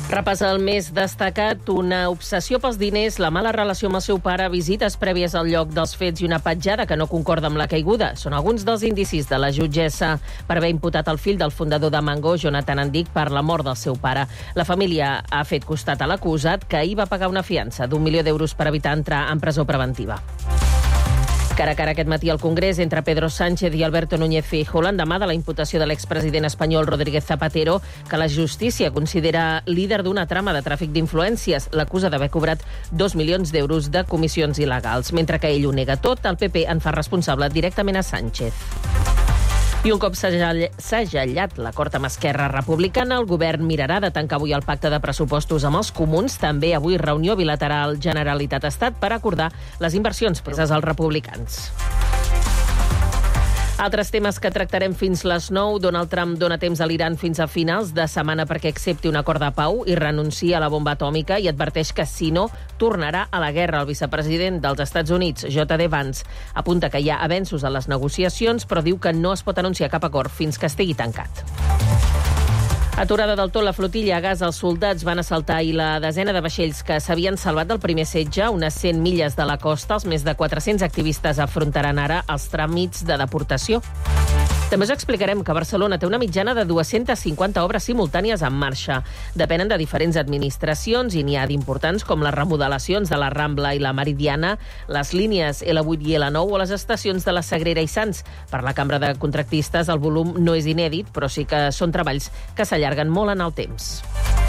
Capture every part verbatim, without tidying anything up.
Repassa el més destacat, una obsessió pels diners, la mala relació amb el seu pare, visites prèvies al lloc dels fets i una petjada que no concorda amb la caiguda. Són alguns dels indicis de la jutgessa per haver imputat el fill del fundador de Mango, Jonathan Andic, per la mort del seu pare. La família ha fet costat a l'acusat, que ahir va pagar una fiança d'un milió d'euros per evitar entrar en presó preventiva. Cara a cara aquest matí al Congrés entre Pedro Sánchez i Alberto Núñez Feijóo l'endemà de la imputació de l'expresident espanyol Rodríguez Zapatero, que la justícia considera líder d'una trama de tràfic d'influències. L'acusa d'haver cobrat dos milions d'euros de comissions il·legals. Mentre que ell ho nega tot, el P P en fa responsable directament a Sánchez. I un cop s'ha gellat l'acord amb Esquerra Republicana, el govern mirarà de tancar avui el pacte de pressupostos amb els comuns. També avui reunió bilateral Generalitat-Estat per acordar les inversions preses als republicans. Altres temes que tractarem fins les nou. Donald Trump dona temps a l'Iran fins a finals de setmana perquè accepti un acord de pau i renuncia a la bomba atòmica i adverteix que, si no, tornarà a la guerra. El vicepresident dels Estats Units, J D Vance, apunta que hi ha avenços en les negociacions, però diu que no es pot anunciar cap acord fins que estigui tancat. Aturada del tot la flotilla a Gaza, els soldats van assaltar ahir la desena de vaixells que s'havien salvat del primer setge, unes cent milles de la costa. Els més de quatre-cents activistes afrontaran ara els tràmits de deportació. També us explicarem que Barcelona té una mitjana de dues-centes cinquanta obres simultànies en marxa. Depenen de diferents administracions i n'hi ha d'importants com les remodelacions de la Rambla i la Meridiana, les línies L vuit i L nou o les estacions de la Sagrera i Sants. Per la Cambra de Contractistes el volum no és inèdit, però sí que són treballs que s'allarguen molt en el temps.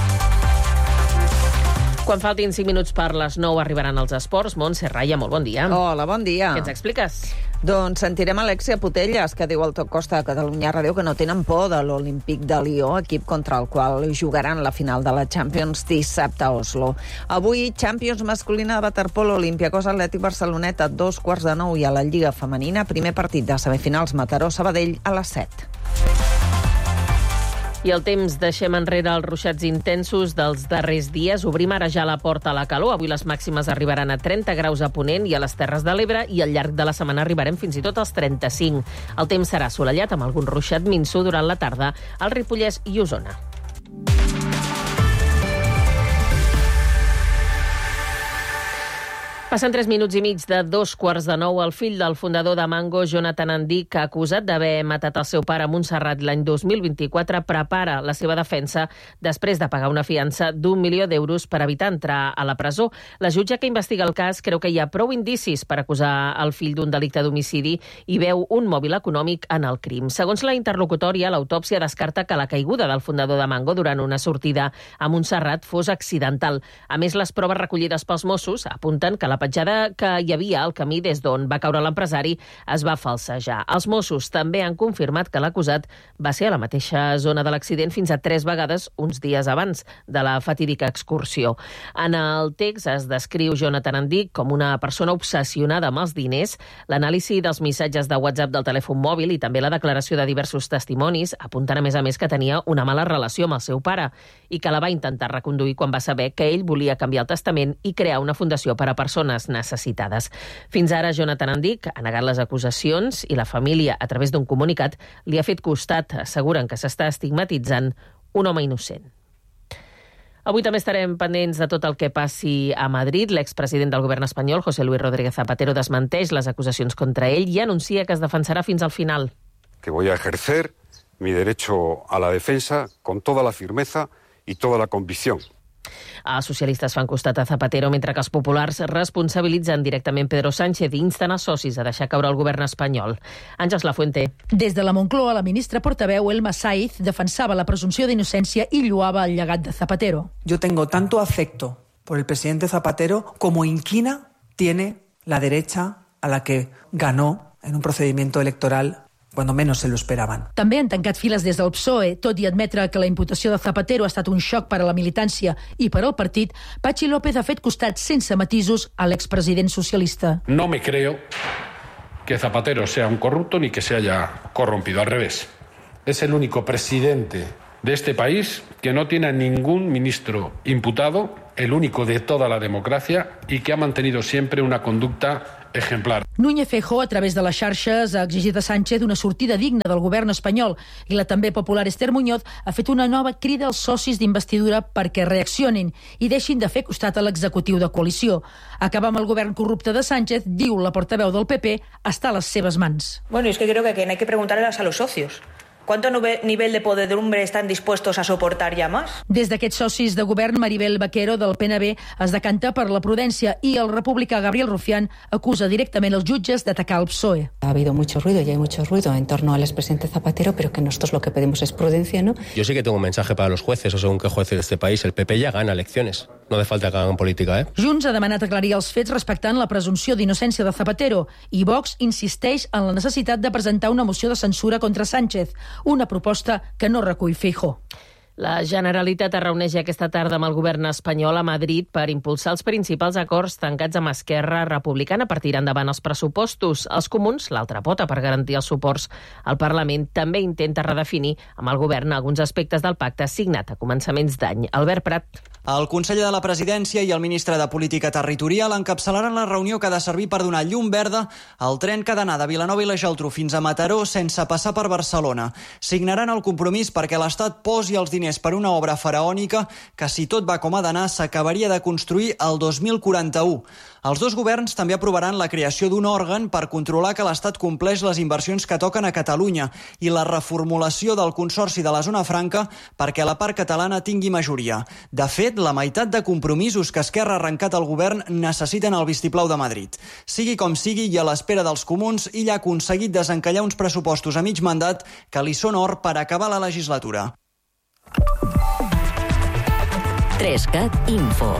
Quan faltin cinc minuts per les nou arribaran els esports. Montse Raya, molt bon dia. Hola, bon dia. Què ens expliques? Doncs sentirem Alexia Putellas, que diu al Top Costa de Catalunya Ràdio que no tenen por de l'Olímpic de Lió, equip contra el qual jugaran la final de la Champions dissabte a Oslo. Avui, Champions masculina de waterpolo, Olympiacos Atlètic Barceloneta, a dos quarts de nou, i a la Lliga Femenina, primer partit de semifinals Mataró-Sabadell a les set. I el temps, deixem enrere els ruixats intensos dels darrers dies. Obrim ara ja la porta a la calor. Avui les màximes arribaran a trenta graus a Ponent i a les Terres de l'Ebre, i al llarg de la setmana arribarem fins i tot als trenta-cinc. El temps serà assolellat amb algun ruixat minso durant la tarda al Ripollès i Osona. Passen tres minuts i mig de dos quarts de nou. El fill del fundador de Mango, Jonathan Andic, acusat d'haver matat el seu pare a Montserrat l'any dos mil vint-i-quatre, prepara la seva defensa després de pagar una fiança d'un milió d'euros per evitar entrar a la presó. La jutge que investiga el cas creu que hi ha prou indicis per acusar el fill d'un delicte d'homicidi i veu un mòbil econòmic en el crim. Segons la interlocutòria, l'autòpsia descarta que la caiguda del fundador de Mango durant una sortida a Montserrat fos accidental. A més, les proves recollides pels Mossos apunten que la La petjada que hi havia al camí des d'on va caure l'empresari es va falsejar. Els Mossos també han confirmat que l'acusat va ser a la mateixa zona de l'accident fins a tres vegades uns dies abans de la fatídica excursió. En el text es descriu Jonathan Andic com una persona obsessionada amb els diners. L'anàlisi dels missatges de WhatsApp del telèfon mòbil i també la declaració de diversos testimonis apunten a més a més que tenia una mala relació amb el seu pare i que la va intentar reconduir quan va saber que ell volia canviar el testament i crear una fundació per a persones necessitades. Fins ara, Jonathan Andic ha negat les acusacions i la família, a través d'un comunicat, li ha fet costat. Asseguren que s'està estigmatitzant un home innocent. Avui també estarem pendents de tot el que passi a Madrid. L'expresident del govern espanyol, José Luis Rodríguez Zapatero, desmenteix les acusacions contra ell i anuncia que es defensarà fins al final. Que voy a ejercer mi derecho a la defensa con toda la firmeza y toda la convicción. Els socialistes fan costat a Zapatero, mentre que els populars responsabilitzen directament Pedro Sánchez i insten els socis a deixar caure el govern espanyol. Àngels Lafuente. Des de la Moncloa, la ministra portaveu Elma Saiz defensava la presumpció d'innocència i lloava el llegat de Zapatero. Yo tengo tanto afecto por el presidente Zapatero como inquina tiene la derecha a la que ganó en un procedimiento electoral cuando menos se lo esperaban. També han tancat files des del P S O E, tot i admetre que la imputació de Zapatero ha estat un xoc per a la militància i per al partit. Patxi López ha fet costat sense matisos a l'expresident socialista. No me creo que Zapatero sea un corrupto ni que se haya corrompido, al revés. Es el único presidente de este país que no tiene a ningún ministro imputado, el único de toda la democracia, y que ha mantenido siempre una conducta ejemplar. Núñez Feijóo, a través de les xarxes, ha exigit a Sánchez una sortida digna del govern espanyol i la també popular Esther Muñoz ha fet una nova crida als socis d'investidura perquè reaccionin i deixin de fer costat a l'executiu de coalició. Acabar amb el govern corrupte de Sánchez, diu la portaveu del P P, està a les seves mans. Bueno, es que creo que hay que preguntarles a los socios. ¿Cuánto nivel de podredumbre están dispuestos a soportar ya más? Des d'aquests socis de govern, Maribel Vaquero, del P N B, es decanta per la prudència i el republicà Gabriel Rufián acusa directament els jutges d'atacar el P S O E. Ha habido mucho ruido y hay mucho ruido en torno al expresidente Zapatero, pero que nosotros lo que pedimos es prudencia, ¿no? Yo sí que tengo un mensaje para los jueces, o según qué jueces de este país. El P P ya gana elecciones. No hace falta que hagan política, ¿eh? Junts ha demanat aclarir els fets respectant la presumpció d'innocència de Zapatero i Vox insisteix en la necessitat de presentar una moció de censura contra Sánchez, una proposta que no recull Feijóo. La Generalitat es reuneix aquesta tarda amb el govern espanyol a Madrid per impulsar els principals acords tancats amb Esquerra Republicana per tirar endavant els pressupostos. Els comuns, l'altra pota per garantir els suports al Parlament, també intenta redefinir amb el govern alguns aspectes del pacte signat a començaments d'any. Albert Prat. El conseller de la Presidència i el ministre de Política Territorial encapçalaran la reunió que ha de servir per donar llum verda al tren que ha d'anar de Vilanova i la Geltrú fins a Mataró sense passar per Barcelona. Signaran el compromís perquè l'Estat posi els diners per una obra faraònica que, si tot va com ha d'anar, s'acabaria de construir el dos mil quaranta-u. Els dos governs també aprovaran la creació d'un òrgan per controlar que l'Estat compleix les inversions que toquen a Catalunya i la reformulació del Consorci de la Zona Franca perquè la part catalana tingui majoria. De fet, la meitat de compromisos que Esquerra ha arrencat al govern necessiten el vistiplau de Madrid. Sigui com sigui, i a l'espera dels comuns, ell ha aconseguit desencallar uns pressupostos a mig mandat que li són or per acabar la legislatura. Trescat Info.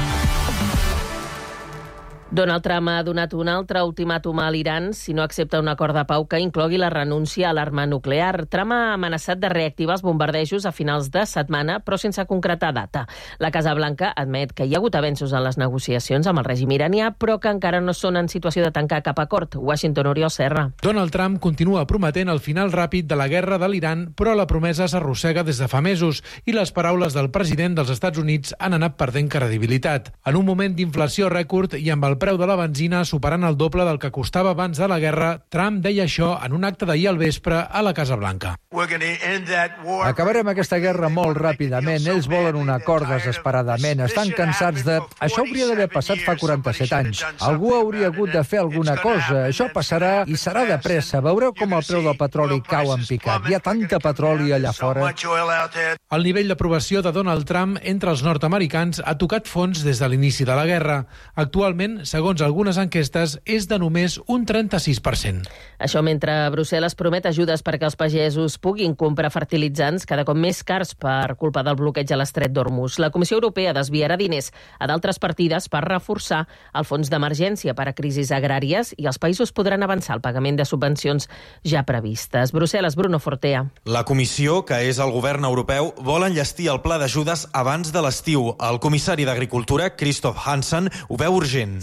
Donald Trump ha donat un altre ultimàtum a l'Iran si no accepta un acord de pau que inclogui la renúncia a l'arma nuclear. Trump ha amenaçat de reactivar els bombardejos a finals de setmana, però sense concretar data. La Casa Blanca admet que hi ha hagut avenços en les negociacions amb el règim iranià, però que encara no són en situació de tancar cap acord. Washington, Oriol Serra. Donald Trump continua prometent el final ràpid de la guerra de l'Iran, però la promesa s'arrossega des de fa mesos i les paraules del president dels Estats Units han anat perdent credibilitat. En un moment d'inflació rècord i amb el preu de la benzina superant el doble del que costava abans de la guerra, Trump deia això en un acte d'ahir al vespre a la Casa Blanca. Acabarem aquesta guerra molt ràpidament. Ells volen un acord desesperadament. Estan cansats de... Això hauria d'haver passat fa quaranta-set anys. Algú hauria hagut de fer alguna cosa. Això passarà i serà de pressa. Veureu com el preu del petroli cau en picat. Hi ha tanta petroli allà fora. El nivell d'aprovació de Donald Trump entre els nord-americans ha tocat fons des de l'inici de la guerra. Actualment, segons algunes enquestes, és de només un trenta-sis per cent. Això mentre Brussel·les promet ajudes perquè els pagesos puguin comprar fertilitzants cada cop més cars per culpa del bloqueig a l'estret d'Hormuz. La Comissió Europea desviarà diners a d'altres partides per reforçar el fons d'emergència per a crisis agràries i els països podran avançar el pagament de subvencions ja previstes. Brussel·les, Bruno Fortea. La Comissió, que és el govern europeu, vol enllestir el pla d'ajudes abans de l'estiu. El comissari d'Agricultura, Christoph Hansen, ho veu urgent.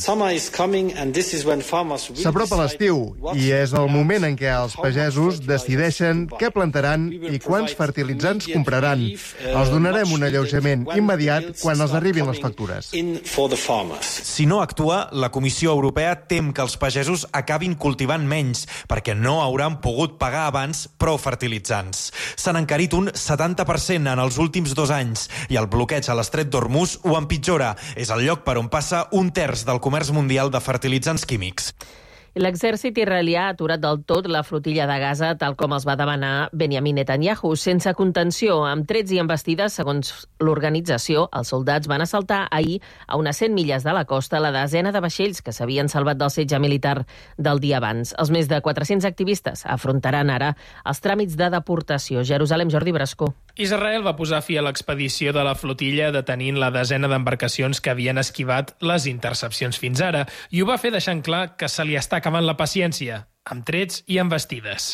S'apropa l'estiu i és el moment en què els pagesos decideixen què plantaran i quants fertilitzants compraran. Els donarem un alleujament immediat quan els arribin les factures. Si no actua, la Comissió Europea tem que els pagesos acabin cultivant menys perquè no hauran pogut pagar abans prou fertilitzants. S'han encarit un setanta per cent en els últims dos anys i el bloqueig a l'estret d'Hormuz ho empitjora. És el lloc per on passa un terç del comerç mundial de fertilitzants químics. L'exèrcit israelià ha aturat del tot la flotilla de Gaza, tal com els va demanar Benjamin Netanyahu, sense contenció, amb trets i embestides. Segons l'organització, els soldats van assaltar ahir a unes cent milles de la costa la desena de vaixells que s'havien salvat del setge militar del dia abans. Els més de quatre-cents activistes afrontaran ara els tràmits de deportació. Jerusalem, Jordi Brascó. Israel va posar fi a l'expedició de la flotilla detenint la desena d'embarcacions que havien esquivat les intercepcions fins ara, i ho va fer deixant clar que se li està acabant la paciència, amb trets i embestides.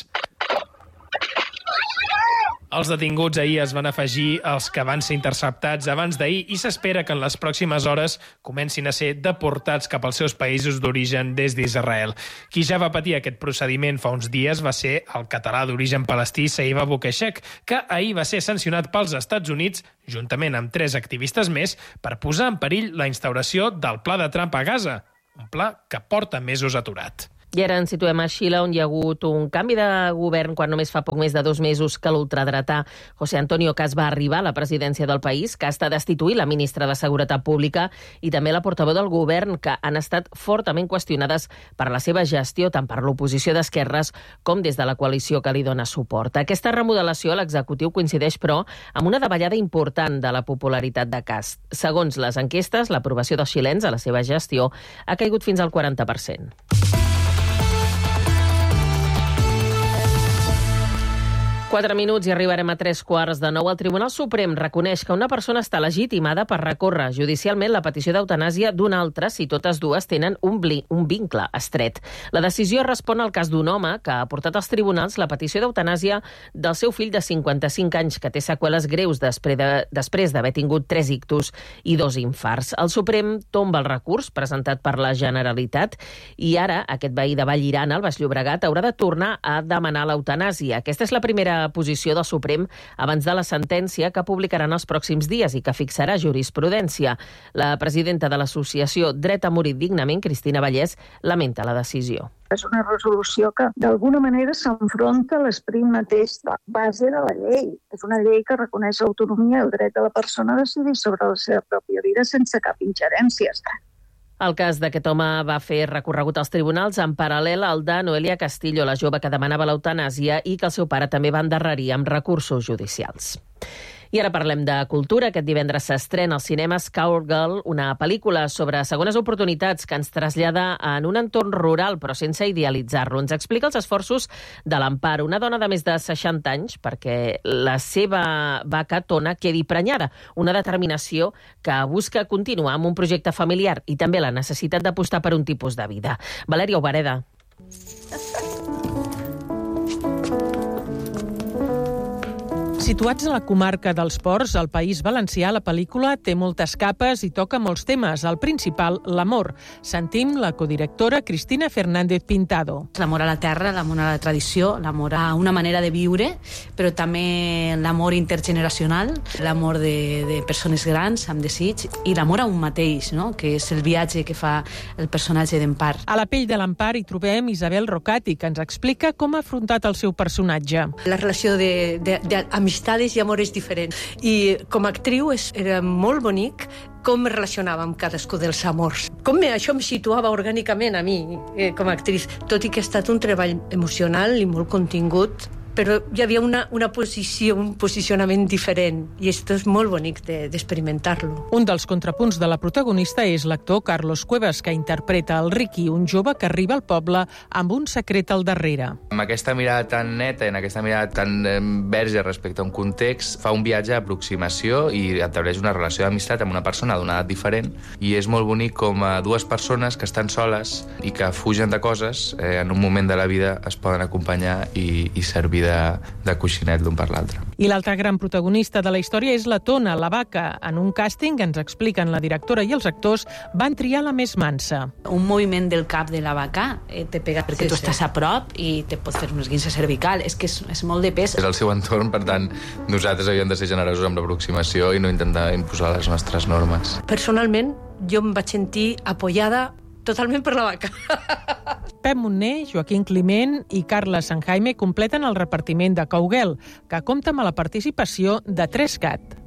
Els detinguts ahir es van afegir als que van ser interceptats abans d'ahir i s'espera que en les pròximes hores comencin a ser deportats cap als seus països d'origen des d'Israel. Qui ja va patir aquest procediment fa uns dies va ser el català d'origen palestí Saïb Aboukeshek, que ahir va ser sancionat pels Estats Units, juntament amb tres activistes més, per posar en perill la instauració del pla de Trump a Gaza. un pla que porta mesos aturat. I ara ens situem a Xile, on hi ha hagut un canvi de govern quan només fa poc més de dos mesos que l'ultradretà José Antonio Kast va arribar a la presidència del país. Kast ha destituït la ministra de Seguretat Pública i també la portaveu del govern, que han estat fortament qüestionades per la seva gestió, tant per l'oposició d'esquerres com des de la coalició que li dona suport. Aquesta remodelació a l'executiu coincideix, però, amb una davallada important de la popularitat de Kast. Segons les enquestes, l'aprovació dels xilens a la seva gestió ha caigut fins al quaranta per cent. Quatre minuts i arribarem a tres quarts de nou. El Tribunal Suprem reconeix que una persona està legitimada per recórrer judicialment la petició d'eutanàsia d'una altra si totes dues tenen un, bli, un vincle estret. La decisió respon al cas d'un home que ha portat als tribunals la petició d'eutanàsia del seu fill de cinquanta-cinc anys, que té seqüeles greus després de, després d'haver tingut tres ictus i dos infarts. El Suprem tomba el recurs presentat per la Generalitat i ara aquest veí de Vallirana, al Baix Llobregat, haurà de tornar a demanar l'eutanàsia. Aquesta és la primera posició del Suprem abans de la sentència que publicaran els pròxims dies i que fixarà jurisprudència. La presidenta de l'associació Dret a morir dignament, Cristina Vallès, lamenta la decisió. És una resolució que d'alguna manera s'enfronta a l'esperit mateix de base de la llei. És una llei que reconeix l'autonomia i el dret de la persona a decidir sobre la seva pròpia vida sense cap ingerència. El cas d'aquest home va fer recorregut als tribunals en paral·lel al de Noelia Castillo, la jove que demanava l'eutanàsia i que el seu pare també va endarrerir amb recursos judicials. I ara parlem de cultura. Aquest divendres s'estrena als cinemes Cowgirl, una pel·lícula sobre segones oportunitats que ens trasllada en un entorn rural, però sense idealitzar-lo. Ens explica els esforços de l'Amparo, una dona de més de seixanta anys, perquè la seva vaca Tona quedi prenyada. Una determinació que busca continuar amb un projecte familiar i també la necessitat d'apostar per un tipus de vida. Valèria Obareda. Situats a la comarca dels Ports, al País Valencià, la pel·lícula té moltes capes i toca molts temes. El principal, l'amor. Sentim la codirectora Cristina Fernández Pintado. L'amor a la terra, l'amor a la tradició, l'amor a una manera de viure, però també l'amor intergeneracional, l'amor de, de persones grans amb desig i l'amor a un mateix, no? Que és el viatge que fa el personatge d'Empar. A la pell de l'Empar hi trobem Isabel Rocati, que ens explica com ha afrontat el seu personatge. La relació de, de, de amistades i amores diferents. I com a actriu és, era molt bonic com me relacionava amb cadascú dels amors. Com me, això em situava orgànicament a mi, eh, com a actriz. Tot i que ha estat un treball emocional i molt contingut, però hi havia una, una posició, un posicionament diferent, i això és molt bonic d'experimentar-lo. De, un dels contrapunts de la protagonista és l'actor Carlos Cuevas, que interpreta el Ricky, un jove que arriba al poble amb un secret al darrere. Amb aquesta mirada tan neta, en aquesta mirada tan eh, verge respecte a un context, fa un viatge d'aproximació i estableix una relació d'amistat amb una persona d'una edat diferent, i és molt bonic com a dues persones que estan soles i que fugen de coses, eh, en un moment de la vida es poden acompanyar i, i servir de, de coixinet l'un per l'altre. I l'altra gran protagonista de la història és la Tona, la vaca. En un càsting, ens expliquen la directora i els actors, van triar la més mansa. Un moviment del cap de la vaca eh, te pega perquè sí, tu sí. estàs a prop i te pot fer una esguinça cervical. És que és, és molt de pes. És el seu entorn, per tant, nosaltres havíem de ser generosos amb l'aproximació i no intentar imposar les nostres normes. Personalment, jo em vaig sentir apoyada totalment per la vaca. Pep Monner, Joaquín Climent i Carla Sanjaime completen el repartiment de Cowgirl, que compta amb la participació de tres cat.